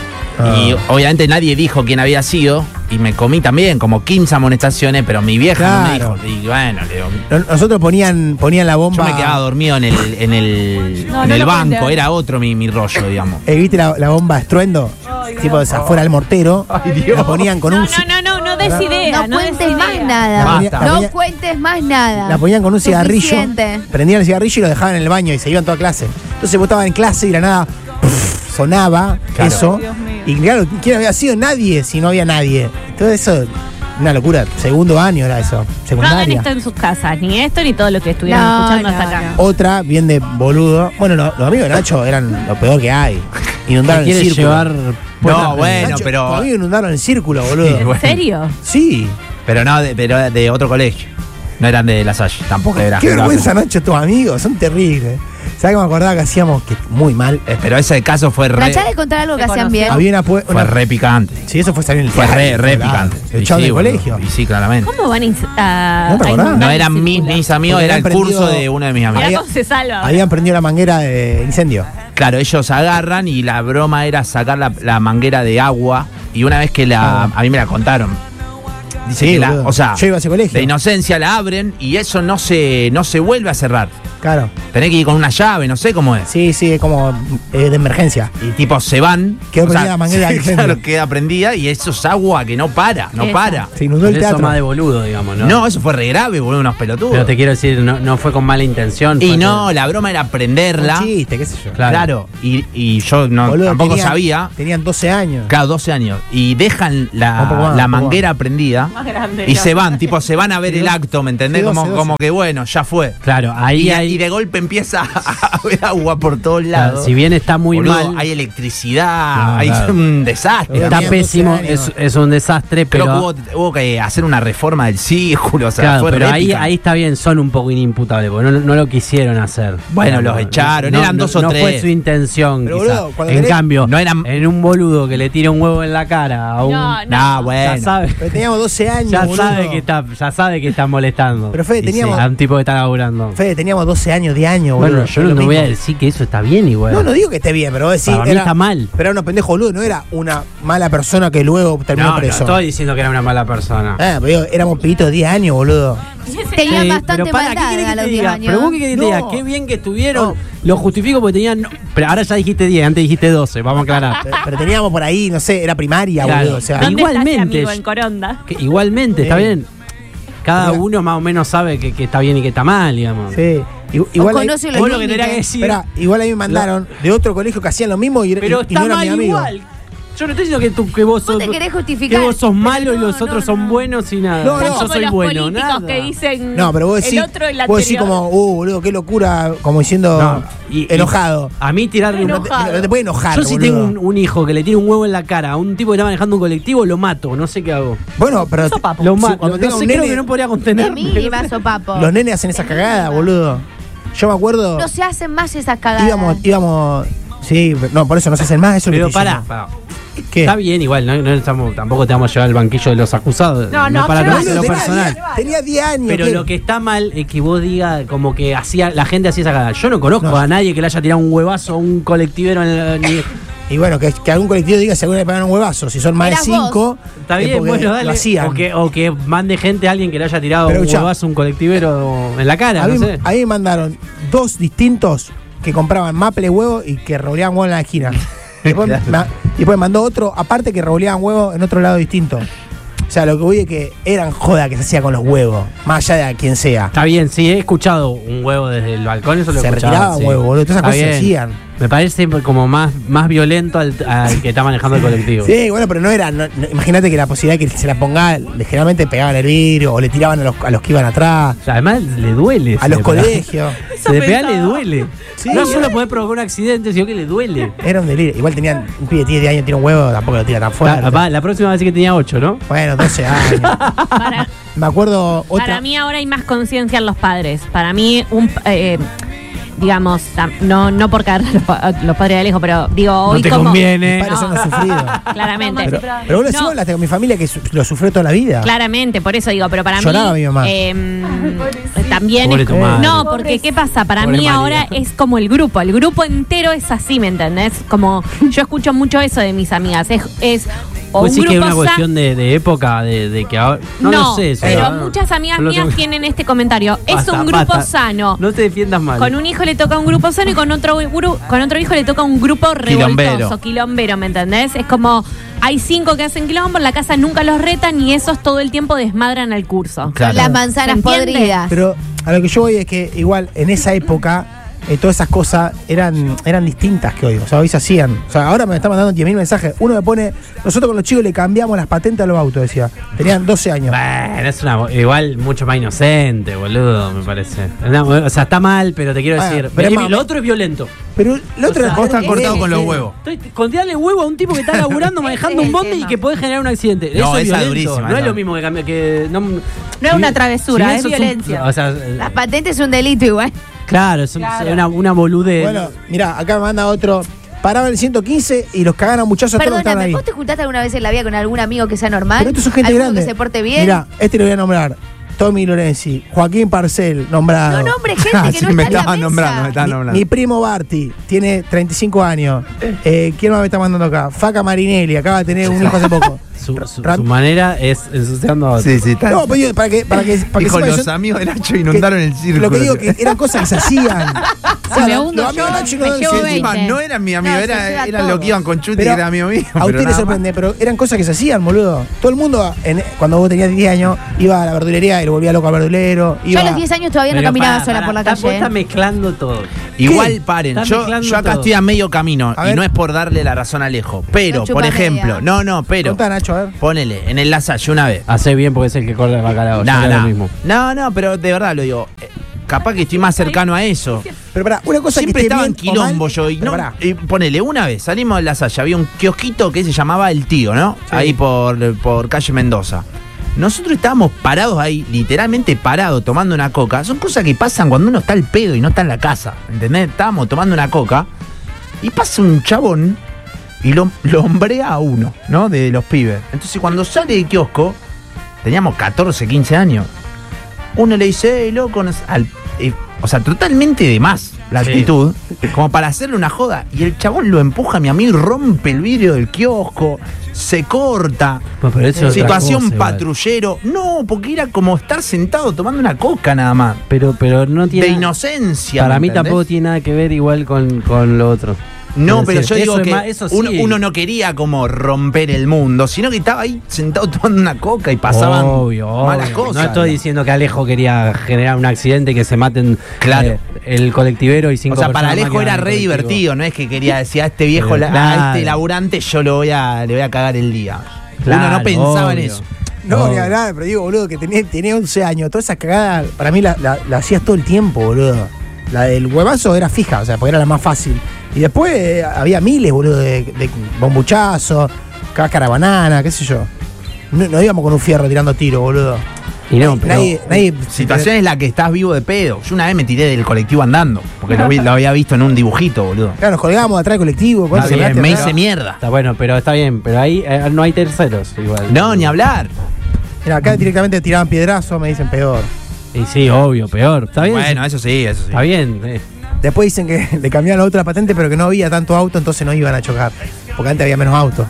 A: Y obviamente nadie dijo quién había sido. Y me comí también como 15 amonestaciones, pero mi vieja no me
C: Claro.
A: dijo. Y bueno, le digo,
C: Nosotros ponían la bomba.
A: yo me quedaba dormido en el
B: No,
A: en
B: no
A: el
B: lo
A: banco.
B: conté.
A: Era otro mi rollo, digamos.
C: ¿Viste la bomba estruendo? Tipo de afuera del mortero. La ponían con un.
B: No des idea.
D: No cuentes
B: des
D: más
B: idea.
D: nada.
A: Basta.
C: La
D: No
C: ponía-
D: cuentes más nada.
C: La ponían con un cigarrillo.
D: Suficiente.
C: Prendían el cigarrillo y lo dejaban en el baño y se iban toda clase. Entonces vos estabas en clase y de la nada sonaba
A: Claro.
C: eso. Y claro, ¿quién había sido? Nadie, si no había nadie. Entonces eso, una locura. Segundo año era eso.
B: No hagan
C: Secundaria.
B: esto en sus casas, ni esto ni todo lo que estuvieron
D: No,
B: escuchando
D: no,
B: hasta acá.
D: no.
C: Otra, bien de boludo. Bueno, los amigos de Nacho eran lo peor que hay. Inundaron el
H: ¿Quiere
C: círculo.
H: llevar
A: No, bueno,
C: Nacho,
A: pero.
C: Los amigos inundaron el círculo, boludo.
A: Sí, bueno.
B: ¿En serio?
C: Sí.
A: Pero no, pero de otro colegio. No eran de La Salle, tampoco era.
C: Qué vergüenza, Nacho, tus amigos. Son terribles. ¿Sabes que me acordaba que hacíamos que muy mal?
A: Pero ese caso fue re.
D: Trachá de contar algo que hacían bien.
C: Había
A: Fue re picante.
C: Sí, eso fue salir en el
A: Fue
C: diario,
A: re
C: claro.
A: picante.
C: El
A: Y
C: chavo
A: sí,
C: del
A: boludo.
C: colegio.
A: Y sí, claramente.
B: ¿Cómo van a
C: ¿No te acordás?
B: inundar
A: No
B: el
A: eran
B: círculo?
A: mis amigos,
C: Porque
A: era el
C: habían
A: curso
C: prendido-
A: de uno de mis amigos.
B: Mirá cómo se salva.
C: Habían prendido la manguera de incendio.
A: Claro, ellos agarran y la broma era sacar la manguera de agua. Y una vez que a mí me la contaron, Dice
C: Sí,
A: que
C: boludo.
A: o sea,
C: yo iba a ese colegio.
A: de inocencia la abren y eso no se vuelve a cerrar.
C: Claro.
A: Tenés que ir con una llave, no sé cómo es.
C: Sí, es como de emergencia.
A: Y tipo se van.
C: Quedó prendida la manguera del incendio.
A: Claro, queda prendida y eso es agua que no para.
C: Se inundó el
H: Pero eso
C: teatro.
H: más de boludo, digamos, ¿no?
A: No, eso fue re grave, boludo, unos pelotudos.
H: Pero te quiero decir, no fue con mala intención.
A: Y
H: fue
A: no,
H: que-
A: la broma era prenderla.
C: Un chiste, qué sé yo.
A: Claro. Y yo
C: Boludo,
A: tampoco
C: tenían-
A: sabía.
C: Tenían 12 años.
A: Cada 12 años. Y dejan
C: Un poco más,
A: la
C: un poco
A: manguera prendida.
B: Más grande.
A: Y se van, tipo, se van a ver el acto, ¿me entendés?
C: Sí, 12,
A: Como,
C: 12.
A: como que bueno, ya fue.
H: Claro, ahí
A: Y,
H: hay.
A: y de golpe empieza a haber agua por todos
H: Claro,
A: lados.
H: si bien está muy
A: Boludo,
H: mal,
A: hay electricidad,
H: No,
A: hay
H: claro.
A: un desastre.
C: Pero
H: está
C: tenían
H: pésimo,
C: 12 años.
H: es un desastre,
A: Creo
H: pero.
A: que hubo que hacer una reforma del círculo, o sea,
H: Claro,
A: fue
H: pero
A: re
H: ahí
A: épica.
H: está bien, son un poco inimputables, porque no lo quisieron hacer.
A: Bueno,
H: Digamos,
A: los echaron, eran dos o
H: no
A: tres.
H: fue su intención,
C: Pero,
H: quizá.
C: boludo, cuando
H: En
C: tenés-
H: cambio,
A: no eran-
H: en un boludo que le tira un huevo en la cara a un.
A: No, bueno.
H: Ya sabe,
C: Pero teníamos 12 años,
H: ya
C: boludo.
H: sabe que está molestando.
C: Pero, Fede,
H: Y
C: teníamos-
H: a un tipo que está laburando.
C: Fede, teníamos 12 años, 10 años, boludo.
H: Bueno, yo
C: Es lo
H: no voy a
C: mismo.
H: decir que eso está bien igual.
C: No digo que esté bien, pero vos decís.
H: Para mí está mal.
C: Pero era unos pendejos, boludo. No era una mala persona que luego terminó
H: no
C: preso.
H: estoy diciendo que era una mala persona.
C: Pero digo, éramos pibitos de 10 años, boludo.
D: Tenían
H: Sí,
D: bastante
H: pero para, ¿qué
D: maldad
H: querés que
D: a los
H: te
D: 10
H: diga?
D: años.
H: Pero vos qué querés que te diga,
C: No.
H: qué bien que estuvieron.
C: No.
H: Lo justifico porque tenían. Pero ahora ya dijiste 10, antes dijiste 12, vamos a aclarar.
C: Pero teníamos por ahí, no sé, era primaria,
H: Claro.
C: boludo. O sea,
B: ¿Dónde
H: igualmente,
B: está ese amigo en Coronda?
H: Igualmente, está
C: Sí.
H: bien. Cada
C: Mira.
H: uno más o menos sabe que está bien y que está mal, digamos.
C: sí. Igual ahí-
D: conoce los
H: Vos lo que tenías que
D: límites.
H: decir.
C: Esperá, igual ahí me mandaron de otro colegio que hacían lo mismo y,
H: Pero
C: y
H: está
C: no eran
H: mal
C: mi amigo.
H: igual. Yo no estoy diciendo que vos sos.
D: Vos te querés justificar.
H: Que vos sos malo y
D: Pero
H: los
D: no,
H: otros
D: no,
H: son
D: no.
H: buenos y nada.
C: No,
H: Yo
C: no.
B: Como
H: soy
B: los
H: bueno,
B: políticos
H: nada.
B: que dicen
C: No, pero vos decís,
B: el otro y la
C: vos decís
B: anterior.
C: como, boludo, qué locura, como diciendo
H: No, y-
C: enojado.
H: A mí tirarle un.
C: No te puede enojar,
H: Yo si
C: boludo.
H: tengo un hijo que le tira un huevo en la cara a un tipo que está manejando un colectivo, lo mato, no sé qué hago.
C: Bueno, pero
H: Lo
C: sí,
H: mato.
C: cuando
H: No
C: tenga
H: sé,
C: un
H: creo
C: nene,
H: que no podría
D: De
H: contenerme.
D: mínima, sopapo.
C: los nenes hacen esas cagadas, boludo. Yo me acuerdo,
D: No se hacen más esas cagadas.
C: íbamos, sí, no, por eso no se hacen más, eso es lo
H: Pero
C: que estoy
H: pará,
C: diciendo.
H: pará.
C: ¿Qué?
H: Está bien, igual, tampoco te vamos a llevar al banquillo de los acusados.
B: No,
H: para
B: yo no-
H: conocer lo
C: Boludo,
H: personal.
C: tenía 10 años.
H: Pero
C: ¿qué?
H: lo que está mal es que vos digas como que la gente hacía esa cagada. Yo no conozco
C: No.
H: a nadie que le haya tirado un huevazo a un colectivero ni-
C: Y bueno, que algún colectivo diga si alguna le pegaron un huevazo. Si son más de
D: Eras
C: 5,
H: Está bien, bueno, dale.
C: lo hacían.
H: O que mande gente a alguien que le haya tirado
C: Pero
H: un
C: escuchá,
H: huevazo a un colectivero en la cara,
C: a mí,
H: no sé.
C: a mí me mandaron 2 distintos que compraban maple huevo y que revoleaban huevo en la esquina. Después, después mandó otro, aparte que revoleaban huevo en otro lado distinto. O sea, lo que voy es que eran joda que se hacía con los huevos, más allá de quien sea.
H: Está bien, sí, he escuchado un huevo desde el balcón, eso lo he
C: Se
H: escuchado.
C: retiraba
H: sí.
C: huevo, boludo. Todas esas
H: Está
C: cosas se
H: bien.
C: hacían.
H: Me parece como más violento al que está manejando el colectivo.
C: Sí, bueno, pero no era. Imagínate que la posibilidad de que se la ponga, generalmente pegaban el vidrio o le tiraban a los que iban atrás,
H: O sea, además le duele.
C: a los
H: se le pega.
C: colegios.
H: Se le pega, le duele.
C: Sí.
H: No solo puede provocar un accidente, sino que le duele.
C: Era un delirio. Igual tenían un pibe de 10 años, tiene un huevo, tampoco lo tira tan fuerte.
H: La próxima vez que tenía 8, ¿no?
C: Bueno, 12 años.
B: Para,
C: Me acuerdo otra.
B: para mí ahora hay más conciencia en los padres. Para mí, digamos, no por caer a los padres de lejos, pero digo, hoy
H: No te
B: como...
H: conviene.
C: Mis padres son los sufridos.
B: Claramente.
C: Pero vos lo
B: No.
C: hablaste con mi familia que lo sufrió toda la vida.
B: Claramente, por eso digo, pero para
C: Lloraba mi mamá.
B: también
H: Pobre
B: es,
H: tu madre.
B: no, porque ¿qué pasa? Para
H: Pobre
B: mí
H: María.
B: ahora es como el grupo entero es así, ¿me entendés? Como yo escucho mucho eso de mis amigas, es o
H: ¿Vos
B: un
H: decís que es
B: grupo
H: una cuestión de época, de que ahora... No lo sé eso.
B: pero
H: ¿no?
B: muchas amigas
H: No lo
B: mías
H: tengo-
B: tienen este comentario. Es
H: Basta,
B: un grupo
H: basta.
B: sano.
H: No te defiendas mal.
B: Con un hijo le toca un grupo sano y con otro hijo le toca un grupo revoltoso, quilombero, ¿me entendés? Es como, hay 5 que hacen quilombo, en la casa nunca los retan y esos todo el tiempo desmadran al curso.
A: Claro.
D: Las manzanas
B: ¿Se entiende?
D: podridas.
C: Pero a lo que yo voy es que igual en esa época todas esas cosas eran distintas que hoy. O sea, hoy se hacían. O sea, ahora me están mandando 10.000 mensajes. Uno me pone, nosotros con los chicos le cambiamos las patentes a los autos, decía. Tenían 12 años.
H: Bueno, es igual mucho más inocente, boludo, me parece. No, o sea, está mal, pero te quiero
C: Bueno,
H: decir.
C: pero es más-
H: lo otro es violento.
C: Pero el otro
H: O sea,
A: Vos estás cortado
D: sí,
A: con los
D: sí.
A: huevos.
H: Con tirarle huevo a un tipo que está laburando, manejando
D: es
H: un
D: el
H: bondi y
D: tema.
H: que puede generar un accidente.
A: No,
H: Eso es
A: esa es
H: violento.
A: durísima,
H: No es
A: esa.
H: lo mismo que cambiar que. No
B: es una travesura, es
H: eso
B: violencia.
H: o sea,
D: Las patentes es un delito igual.
H: claro, es una boludez.
C: Bueno, mirá, acá me manda otro. Paraba el 115 y los cagaban a muchachos todos los que estaban
D: Perdóname,
C: ahí.
D: ¿vos te juntaste alguna vez en la vida con algún amigo que sea normal?
C: Pero estos son gente
D: ¿Alguno
C: grande.
D: que se porte bien?
C: Mirá, este lo voy a nombrar. Tommy Lorenzi, Joaquín Parcel, nombrado.
D: No nombre gente que
A: Sí,
D: no
A: me
D: está en la
A: estaban
D: mesa.
A: nombrando, me estaban nombrando.
C: Mi primo Barty tiene 35 años. ¿Quién más me está mandando acá? Faca Marinelli, acaba de tener un hijo hace poco.
H: su manera es ensuciando a otros.
A: Sí, sí,
C: No, pues yo, para que
A: dijo,
C: sepa,
A: los
C: yo-
A: amigos de Nacho inundaron el círculo.
C: Lo que digo que eran cosas que se hacían.
D: Si me hundo
C: los amigos
D: yo,
C: de Nacho
D: me
C: no-
D: llevo
C: sí,
D: 20.
A: Encima, no eran mi amigo,
D: No, se lleva
A: eran
D: todo.
A: los que iban con Chuti,
C: Pero
A: que era amigo mío.
C: A usted le sorprende, pero eran cosas que se hacían, boludo. Todo el mundo, cuando vos tenías 10 años, iba a la verdulería y lo volvía loco al verdulero.
D: Yo
C: Iba,
D: a los 10 años todavía no
H: Pero
D: caminaba
H: pará,
D: sola
H: pará,
D: por la
H: vos
D: calle.
H: estás mezclando todo.
A: Igual, paren,
H: Estás
A: yo
H: mezclando
A: acá
H: todo.
A: estoy a medio camino
C: A
A: y
C: ver.
A: no es por darle la razón a Alejo. Pero,
D: No chupa
A: por ejemplo,
D: media.
A: pero
C: Contá, Nacho, a ver.
A: ponele, en el Lasalle una vez.
H: Hace bien porque es el que corre el bacalao. yo haría lo mismo.
A: No, pero de verdad lo digo. Capaz que estoy más cercano a eso.
C: Pero pará, una cosa
A: Siempre
C: que esté
A: estaba en
C: bien o mal,
A: quilombo yo. Y
C: pero
A: no,
C: pará.
A: ponele, una vez salimos de Lasalle, había un kiosquito que se llamaba El Tío, ¿no?
C: Sí.
A: Ahí por calle Mendoza. Nosotros estábamos parados ahí, literalmente parados, tomando una coca. Son cosas que pasan cuando uno está al pedo y no está en la casa. ¿Entendés? Estábamos tomando una coca y pasa un chabón y lo hombrea a uno, ¿no? De los pibes. Entonces cuando sale del kiosco, teníamos 14, 15 años. Uno le dice, loco, o sea, totalmente de más la
H: Sí.
A: actitud, como para hacerle una joda. Y el chabón lo empuja a mi amigo y rompe el vidrio del kiosco, se corta.
H: Bueno, pero eso es otra
A: Situación
H: cosa, igual.
A: patrullero. No, porque era como estar sentado tomando una coca nada más.
H: Pero no tiene.
A: De inocencia.
H: Para
A: ¿me
H: mí
A: entendés?
H: tampoco tiene nada que ver igual con lo otro.
A: No,
H: Quiero
A: pero
H: decir,
A: yo digo
H: eso es
A: que
H: más- eso sí.
A: uno no quería como romper el mundo, sino que estaba ahí sentado tomando una coca y pasaban
H: Obvio,
A: malas
H: obvio.
A: cosas.
H: No estoy diciendo que Alejo quería generar un accidente, que se maten
A: Claro.
H: el colectivero y 5
A: O sea, para
H: personas más
A: Alejo
H: que
A: era
H: van en
A: re
H: el colectivo.
A: divertido, no es que quería decir a este viejo,
H: Pero
A: a
H: claro.
A: este laburante yo le voy a cagar el día. Uno
H: Claro,
A: no pensaba en
H: obvio.
A: eso.
C: No, ni
H: No.
C: hablar, pero digo, boludo, que tenía 11 años. Toda esa cagada, para mí la hacías todo el tiempo, boludo. La del huevazo era fija, o sea, porque era la más fácil. Y después había miles, boludo, de bombuchazo, cáscara de banana, qué sé yo. No íbamos con un fierro tirando tiro, boludo.
H: Y no, pero.
C: Nadie
A: Situación es la que estás vivo de pedo. Yo una vez me tiré del colectivo andando, porque lo había visto en un dibujito, boludo.
C: Claro, nos colgábamos atrás del colectivo. ¿cuánto
A: Está bien,
C: llegaste
A: me
C: atrás?
A: hice mierda.
H: Está bueno, pero está bien. Pero ahí no hay terceros igual.
A: No, ni hablar.
C: Mira, acá directamente tiraban piedrazo, me dicen peor.
H: Y sí, obvio, peor. Está bien.
A: Bueno, eso sí, eso sí.
H: Está bien.
C: Después dicen que le cambiaron la otra patente, pero que no había tanto auto, entonces no iban a chocar. Porque antes había menos autos.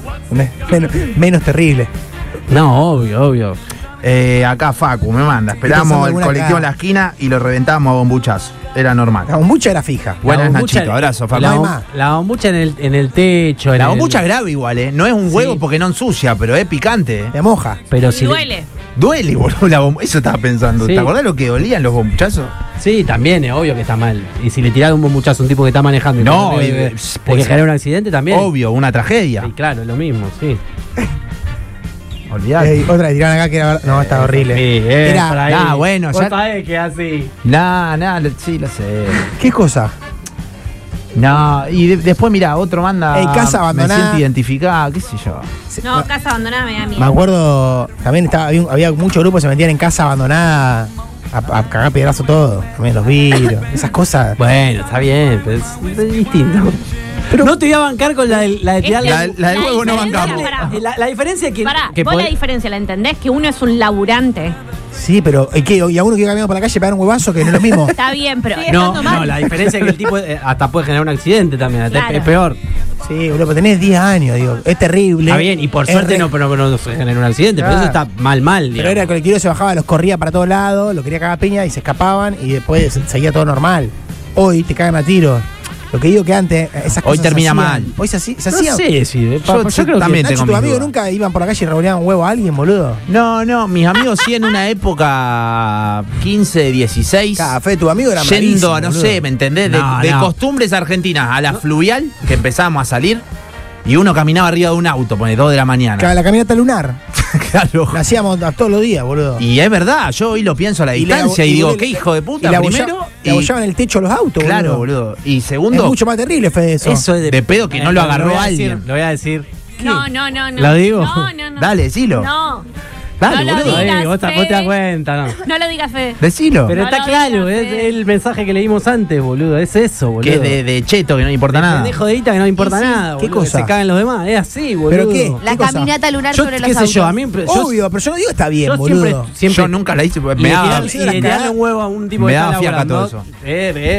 C: Menos terrible.
H: No, obvio.
A: Acá Facu me manda.
C: pensando
A: Esperamos el
C: alguna
A: colectivo
C: acá.
A: en la esquina y lo reventamos a bombuchazo. Era normal.
C: La bombucha era fija.
A: Buenas,
H: La bombucha-
A: Nachito. Abrazo, Facu.
C: No hay
H: La,
C: más.
H: la bombucha en el techo.
A: La bombucha es grave igual, ¿eh? No es un huevo
H: Sí.
A: porque no ensucia, pero es picante. ¿eh?
C: De moja.
H: Pero si
B: Duele.
A: Duele, boludo, la eso estaba pensando.
H: Sí.
A: ¿Te acordás lo que dolían los bombuchazos?
H: Sí, también es obvio que está mal. Y si le tirás un bombuchazo a un tipo que está manejando y
A: No,
H: que
A: pues,
H: genera un accidente también.
A: Obvio, una tragedia.
H: Sí, claro, lo mismo, sí.
A: Olvidate.
C: Otra que tiraron acá que era. No, está horrible.
H: Sí,
C: Era-
H: por ahí.
A: Ah, bueno,
H: Vos
A: ya-
H: sabés que así.
A: Sí, lo sé.
C: ¿Qué cosa?
A: No, y después, mira, otro manda.
C: Casa abandonada.
A: Me siento identificada, qué sé yo.
B: No, casa abandonada me da miedo.
C: Me acuerdo, también había muchos grupos que se metían en casa abandonada a cagar piedrazo todo. También los vidrios, esas cosas.
H: Bueno, está bien, pero es distinto.
C: Pero-
H: no te voy a bancar con la de tirar
A: La del huevo no
B: diferencia,
A: bancamos.
B: pará.
H: La diferencia es que.
B: Pará,
H: que
B: vos
H: podés-
B: la diferencia la entendés, que uno es un laburante.
C: Sí, pero y a uno que iba caminando por la calle pegar un huevazo que no es lo mismo.
B: Está bien, pero
H: No, la diferencia es que el tipo hasta puede generar un accidente también, hasta
B: Claro.
H: es peor.
C: Sí, boludo, pero tenés 10 años, digo. Es terrible.
H: Está bien, y por
C: Es
H: suerte
C: re-
H: no se genera un accidente, pero eso
C: Claro.
H: está mal.
C: Pero
H: digamos.
C: era el colectivo, se bajaba, los corría para todos lados, lo quería cagar a piña y se escapaban y después seguía todo normal. Hoy te cagan a tiro. Lo que digo que antes, esas cosas
A: Hoy termina
C: se hacían.
A: mal.
C: Hoy se hacían.
H: No sé, sí,
A: Yo
H: creo
A: también
H: que
A: tengo
C: Nacho, tus
A: mis
C: amigos
A: dudas.
C: nunca iban por la calle y revoleaban un huevo a alguien, boludo.
A: No, mis amigos sí en una época 15, 16.
C: Café, tu amigo era
A: Yendo
C: bravísimo,
A: a, no
C: boludo.
A: sé, ¿me entendés? De
H: No.
A: costumbres argentinas a la fluvial, que empezamos a salir, y uno caminaba arriba de un auto, pone 2 de la mañana.
C: La caminata lunar.
A: Claro.
C: La hacíamos todos los días, boludo.
A: Y es verdad, yo hoy lo pienso a la distancia y, digo, qué hijo de puta,
C: y
A: primero.
C: Le abollaban el techo a los autos,
A: Claro,
C: boludo.
A: boludo. Y
C: Es
A: segundo,
C: mucho más terrible, Fede, eso.
H: Eso es
A: de pedo que no lo agarró
H: voy a
A: alguien.
H: decir, lo voy a decir.
B: No.
H: ¿Lo digo?
B: No.
A: Dale, decilo.
B: No.
A: Dale,
B: No lo
A: boludo.
B: digas.
H: Ay, vos te das
B: Fede.
H: cuenta, ¿no?
B: No lo digas, Fede.
A: Decilo.
H: Pero
B: No
H: está
B: lo
H: claro,
B: digas,
H: es
B: Fede.
H: el mensaje que leímos antes, boludo. Es eso, boludo.
A: que es de cheto, que no le importa
H: De
A: nada.
H: pendejo de guita que no le importa
C: Sí,
H: nada,
C: ¿qué
H: boludo, que
C: cosa?
H: se cagan los demás. Es así, boludo.
C: ¿Pero qué?
D: La
C: cosa?
D: caminata lunar
H: Yo,
D: sobre los
H: qué sé
D: autos.
H: yo, a mí.
C: Obvio, pero yo no digo está bien,
H: yo
C: boludo.
H: siempre
A: Yo nunca la hice,
H: y
A: me
H: le
A: daba.
H: tiran- y le tiran un huevo a un tipo
A: me
H: que
A: daba
H: está
A: fiaca
H: laburando.
A: todo eso.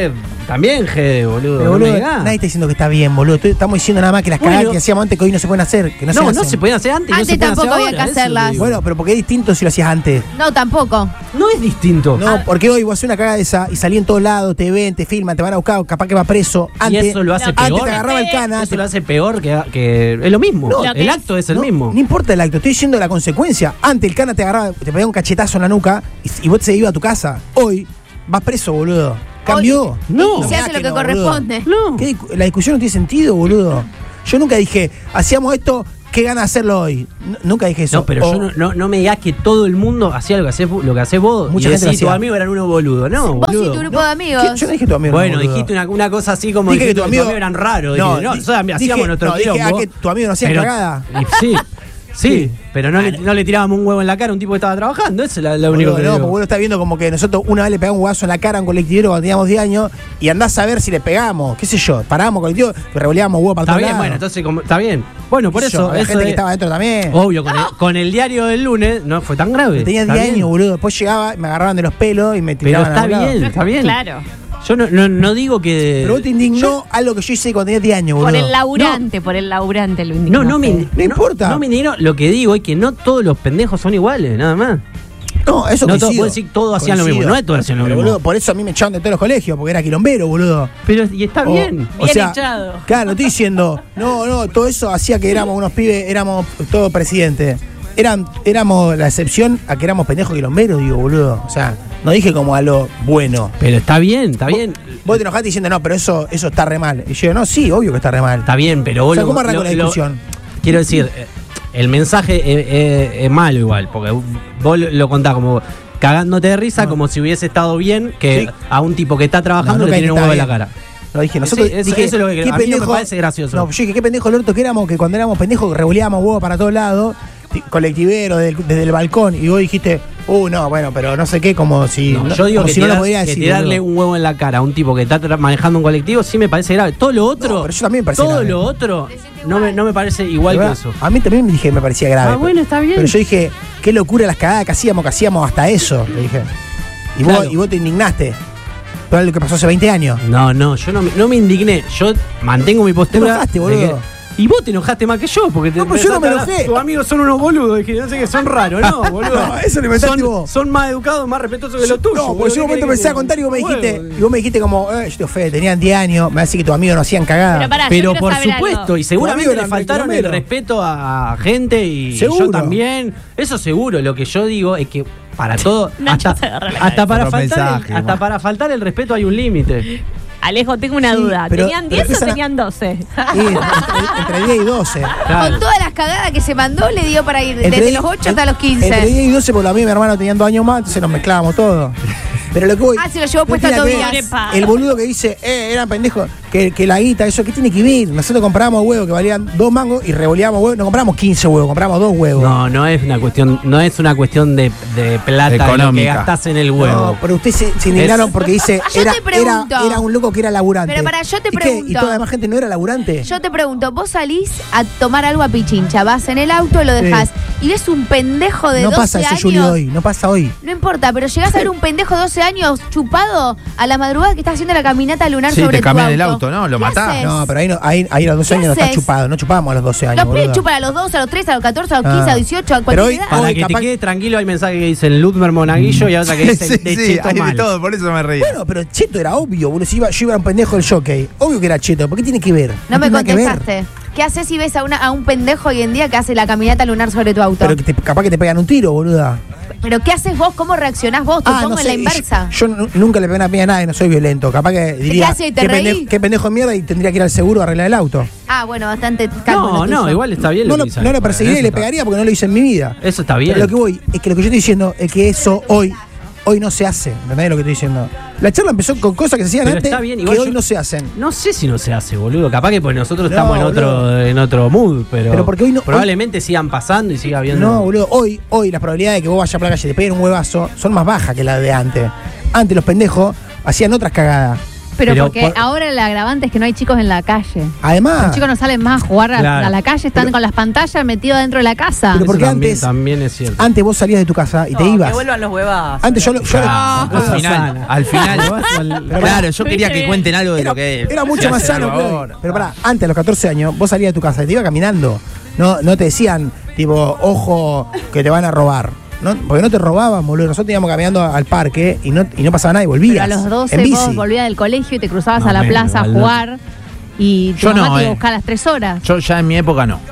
H: También, Gede, boludo.
C: Pero,
H: no
C: boludo,
H: me digas.
C: nadie está diciendo que está bien, boludo. Estamos diciendo nada más que las cagadas que hacíamos antes que hoy no se pueden hacer. Que no
H: se podían hacer antes.
D: Antes
H: no se pueden
D: tampoco
H: hacer
D: había que
H: ahora, eso
D: hacerlas.
H: digo.
C: Bueno, pero porque es distinto si lo hacías antes.
D: No, tampoco.
H: No es distinto.
C: No, porque hoy vos haces una cagada de esa y salí en todos lados, te ven, te filman, te van a buscar, capaz que va preso. Antes,
H: y eso lo hace
C: antes
H: peor.
C: te agarraba el cana.
H: Eso lo hace peor que es lo mismo.
C: No,
H: el acto es el
C: no,
H: mismo.
C: No importa el acto, estoy diciendo la consecuencia. Antes el cana te agarraba, te pegaba un cachetazo en la nuca y vos te ibas a tu casa. Hoy vas preso, boludo. ¿Cambió?
D: No.
C: No
D: Se hace lo que
C: no,
D: corresponde.
C: boludo.
H: No.
C: La discusión no tiene sentido, boludo. Yo nunca dije, hacíamos esto, ¿qué gana hacerlo hoy? Nunca dije eso.
H: No, pero yo no me digas que todo el mundo hacía lo que hacés vos.
C: Mucha
H: y
C: gente
H: decís,
C: lo
H: tus
C: hacía.
H: amigos eran unos boludos. No,
D: Vos y
H: boludo.
D: tu grupo de amigos.
C: ¿Qué? Yo no dije tu amigo.
H: Bueno,
C: boludo.
H: dijiste una cosa así como
C: Dije que
H: dijiste
C: tu amigo
H: eran raros.
C: No,
H: Dije,
C: dije,
H: hacíamos nuestro
C: dije,
H: quilombo.
C: que tu amigo no hacía
H: pero-
C: cagada.
H: Sí. Sí, pero no le tirábamos un huevo en la cara a un tipo que estaba trabajando. Eso es lo único
C: Boludo,
H: que
C: no,
H: digo.
C: porque vos lo estás viendo como que nosotros una vez le pegamos un guazo en la cara a un colectivero cuando teníamos 10 años y andás a ver si le pegamos, qué sé yo, parábamos colectivo, revoleábamos huevo para
H: Está
C: todos
H: bien,
C: lados.
H: bueno, entonces está bien. Bueno, por
C: Qué sé
H: eso.
C: yo, había
H: eso
C: gente
H: es-
C: que estaba adentro también.
H: Obvio, con el diario del lunes no fue tan grave.
C: Tenía
H: Está
C: 10
H: bien.
C: años, boludo. Después llegaba, me agarraban de los pelos y me
H: Pero
C: tiraban
H: está
C: a un lado.
H: bien, está bien.
B: Claro.
H: Yo no digo que.
C: Pero vos te indignó algo que yo hice cuando tenía 10 años, boludo.
B: Por el laburante lo indignó.
H: No
C: importa.
H: No me indigno. Lo que digo es que no todos los pendejos son iguales, nada más.
C: No, eso
H: No,
C: coincido.
H: puedo decir todos hacían lo mismo, no es todos hacían lo
C: Pero,
H: mismo.
C: boludo, por eso a mí me echaron de todos los colegios, porque era quilombero, boludo.
H: Pero, y está bien.
C: O
B: Bien
C: sea,
B: echado.
C: claro, estoy diciendo, no, todo eso hacía que éramos unos pibes, éramos todos presidentes. Éramos la excepción a que éramos pendejos quilomberos, digo, boludo. O sea, no dije como a lo bueno.
H: Pero está bien, está bien.
C: Vos te enojaste diciendo, no, pero eso está re mal. Y yo digo, no, sí, obvio que está re mal.
H: Está bien, pero
C: O
H: vos
C: sea,
H: lo-
C: ¿cómo arrancó
H: lo-
C: la discusión?
H: Quiero decir, el mensaje es malo igual, porque vos lo contás como cagándote de risa, como si hubiese estado bien que
C: Sí.
H: a un tipo que está trabajando
C: No,
H: le
C: nunca
H: tienen un
C: está
H: huevo en la
C: bien.
H: cara.
C: Lo dije, nosotros.
H: Sí, eso-
C: dije,
H: eso es lo que
C: ¿qué
H: a mí no me parece gracioso.
C: No, yo dije, qué pendejo el orto que éramos, que cuando éramos pendejos revoleábamos huevos para todos lados, colectiveros, desde el balcón, y vos dijiste, no, bueno, pero no sé qué, como si.
H: No, yo digo
C: como
H: que,
C: si no lo podía
H: que
C: decir.
H: tirarle
C: boludo.
H: un huevo en la cara a un tipo que está manejando un colectivo sí me parece grave. Todo lo otro,
C: No, pero yo también me parece
H: todo
C: grave.
H: lo otro no me parece igual que
C: ¿Verdad?
H: eso.
C: A mí también me dije que me parecía grave.
H: Ah, bueno, está bien.
C: Pero yo dije, qué locura las cagadas que hacíamos hasta eso, le dije. Y,
H: Claro.
C: vos te indignaste. Pero es lo que pasó hace 20 años.
H: No, yo no me indigné. Yo mantengo mi postura.
C: Te enojaste,
H: de
C: boludo.
H: y vos te enojaste más que yo, porque
C: No, pero yo no me enojé.
H: Tus amigos son unos boludos, dije, no sé qué, son raros, no, boludo.
C: No, eso lo inventaste
H: son,
C: vos.
H: son más educados, más respetuosos que los tuyos.
C: No, porque yo en un momento empecé a contar y vos me dijiste, como, yo te ofé, tenían 10 años, me decís que tus amigos no hacían cagada.
B: Pero pará, yo
H: Pero
B: quiero
H: por
B: saber
H: supuesto,
B: algo.
H: y seguramente
C: amigos
H: le
C: eran
H: faltaron el
C: quilomberos.
H: respeto a gente y
C: Seguro.
H: yo también. Eso seguro. Lo que yo digo es que para todo,
B: Nacho se agarra la
H: hasta para
A: Otro
H: faltar
A: mensaje,
H: hasta
A: man.
H: para faltar el respeto hay un límite.
B: Alejo, tengo una
C: Sí,
B: duda.
C: pero-
B: ¿Tenían
C: pero
B: 10 o
C: empiezan a-
B: tenían 12?
C: Y entre 10 y 12.
H: Claro.
D: Con todas las cagadas que se mandó, le dio para ir desde los 8 hasta los 15.
C: Entre 10 y 12, porque a mí y mi hermano tenían 2 años más, entonces nos mezclábamos todo. Pero lo que voy.
D: Ah, se lo llevó
C: ¿qué
D: puesto a
C: tiene que
D: Tobías.
C: ver? El boludo que dice, eran pendejos, que la guita, eso, ¿qué tiene que ver? Nosotros comprábamos huevos que valían 2 mangos y revoleábamos huevos. No compramos 15 huevos, compramos 2 huevos.
H: No es una cuestión de plata lo que
A: Económica.
H: gastás en el huevo.
C: No, pero ustedes se indignaron porque dice,
D: Yo
C: era,
D: te pregunto.
C: era un loco que era laburante.
D: Pero pará, yo te
C: ¿Y qué?
D: pregunto.
C: ¿Y toda la demás gente no era laburante?
D: Yo te pregunto, vos salís a tomar algo a Pichincha, vas en el auto, lo dejás y ves un pendejo de
C: no
D: 12
C: pasa eso,
D: años.
C: Julio, hoy. No pasa hoy.
D: No importa, pero llegás a ver un pendejo de 12 años chupado a la madrugada que está haciendo la caminata lunar
A: Sí,
D: sobre
A: te
D: tu
A: cambian
D: auto.
A: el auto, ¿no? Lo
D: ¿Qué
A: matás.
D: haces?
C: No, pero ahí a los 12 años no está
D: haces?
C: chupado. No chupábamos a los 12 años.
D: Los pibes
C: boludo.
D: chupan a los 12, a los 13, a los 14, a los 15,
C: Ah.
D: a los 18, a
C: Pero
D: cualquier
C: hoy-
D: edad.
H: Para
C: hoy
H: que
C: capaz-
H: te quede tranquilo hay mensajes que dicen Ludmer Monaguillo y otra que dicen
A: Sí,
H: de
A: sí,
H: cheto
A: hay de
H: mal.
A: todo, por eso me reí.
C: Bueno, pero Cheto era obvio, boludo. Si yo iba a un pendejo del jockey. Obvio que era Cheto. ¿Por qué tiene que ver?
D: No me
C: tiene nada que ver.
D: contestaste. ¿Qué haces si ves a un pendejo hoy en día que hace la caminata lunar sobre tu auto?
C: Pero que capaz que te pegan un tiro, boluda.
D: ¿Pero qué haces vos? ¿Cómo reaccionás vos? Te pongo en la inversa.
C: Yo nunca le pegué a nadie, no soy violento. Capaz que diría,
D: hace? ¿Te reí?
C: qué pendejo de mierda y tendría que ir al seguro a arreglar el auto.
D: Ah, bueno, bastante calmo.
H: No,
D: lo tuyo.
H: igual está bien
C: No
H: lo
C: lo,
H: que dice
C: no lo
H: Alejo,
C: perseguiría y
H: eso
C: le
H: está-
C: pegaría porque no lo hice en mi vida.
H: Eso está bien.
C: Pero lo que voy es que lo que yo estoy diciendo es que eso hoy no se hace. ¿Entendés lo que estoy diciendo? La charla empezó con cosas que se hacían
H: Pero
C: antes
H: está bien,
C: que
H: igual
C: hoy
H: yo-
C: no se hacen.
H: No sé si no se hace, boludo. Capaz que pues nosotros
C: No,
H: estamos
C: boludo.
H: en otro mood, pero
C: porque hoy no-
H: probablemente sigan pasando y siga habiendo.
C: No, boludo, hoy las probabilidades de que vos vayas por la calle y te peguen un huevazo son más bajas que las de antes. Antes los pendejos hacían otras cagadas.
B: Pero
H: Pero
B: porque
H: por-
B: ahora el agravante es que no hay chicos en la calle.
C: Además,
B: Los chicos no salen más a jugar
H: Claro.
B: a la calle, están con las pantallas metidos dentro de la casa.
C: Pero porque
H: Eso también,
C: antes-
H: también es cierto.
C: antes vos salías de tu casa y te ibas.
J: Que vuelvan los huevazos.
C: Antes yo
A: Ah, al final, claro, yo quería que cuenten algo de lo que
C: Era mucho
A: se
C: más
A: hace
C: sano.
A: algo
C: Claudio.
A: ahora.
C: Pero pará, antes, a los 14 años, vos salías de tu casa y te ibas caminando. No te decían, tipo, ojo, que te van a robar. No, porque no te robaban, boludo. Nosotros íbamos caminando al parque y no pasaba nada y volvías.
B: Pero a los 12
C: en
B: vos
C: bici.
B: volvías del colegio y te cruzabas
H: No,
B: a la
H: menos,
B: plaza a
H: igual no.
B: jugar y tu
A: Yo
B: mamá
A: no,
B: te iba a
A: eh.
B: buscar a las 3 horas.
A: Yo ya en mi época no.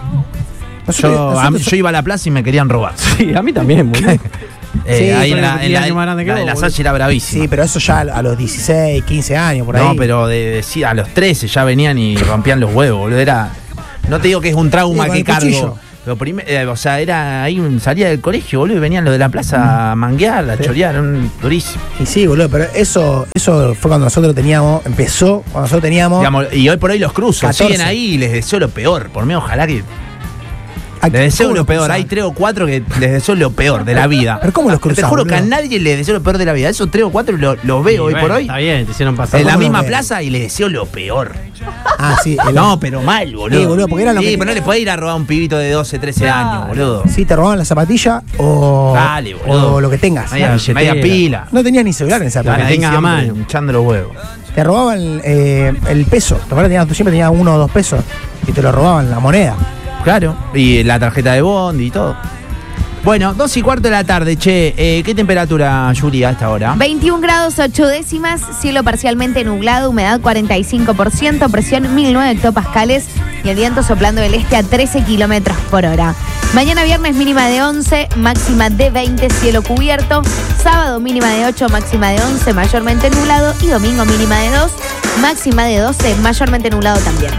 A: Yo iba a la plaza y me querían robar.
H: Sí, a mí también, boludo.
C: Sí,
A: ahí
H: soy
A: en la,
H: 10
A: en la-
H: años más grande que
A: la de
H: vos,
A: la
H: boludo.
A: Salle era bravísima.
C: Sí, pero eso ya a los 16, 15 años, por ahí.
A: No, pero sí, a los 13 ya venían y rompían los huevos, boludo. No te digo que es un trauma
C: Sí, con
A: que
C: el
A: cargo.
C: cuchillo.
A: Pero o sea, era ahí salía del colegio, boludo, y venían los de la plaza a manguear, a chorear, durísimo.
C: Y sí, boludo, pero eso fue cuando nosotros empezó cuando nosotros teníamos.
A: Digamos, y hoy por hoy los cruzo,
C: 14.
A: siguen ahí y les deseo lo peor. Por mí, ojalá que.
C: ¿Cómo
A: Les deseo lo
C: los
A: peor.
C: cruzás?
A: Hay 3 o 4 que les deseo lo peor de la vida.
C: ¿Pero cómo los cruzás,
A: Te juro que a
C: boludo?
A: nadie les deseo lo peor de la vida. Esos 3 o 4 los veo hoy
H: Bueno,
A: por hoy.
H: Está bien, te hicieron pasar.
A: En la
C: ¿Cómo
A: misma
C: los ves?
A: plaza y les deseo lo peor.
C: Ah, sí.
A: No, pero mal, boludo.
C: Sí, boludo, porque era lo
A: Sí,
C: que-
A: pero no le podés ir a robar a un pibito de 12, 13 años, boludo.
C: Sí, te robaban la zapatilla o,
A: Dale, boludo.
C: o lo que tengas.
A: Media
H: billetera.
A: pila.
C: No tenías ni celular en esa época.
H: que
A: Ahí
H: tengas a
A: siempre
H: mano.
A: Hinchando los huevos.
C: Te robaban el peso. ¿Te acuerdas? Tú siempre tenías 1 o 2 pesos y te lo robaban, la moneda.
A: Claro. Y la tarjeta de Bondi y todo. Bueno, 2:15 de la tarde, che. ¿Qué temperatura, Yuri, a esta hora?
D: 21 grados 8 décimas, cielo parcialmente nublado, humedad 45%, presión 1009 hectopascales y el viento soplando del este a 13 kilómetros por hora. Mañana viernes mínima de 11, máxima de 20, cielo cubierto. Sábado mínima de 8, máxima de 11, mayormente nublado. Y domingo mínima de 2, máxima de 12, mayormente nublado también.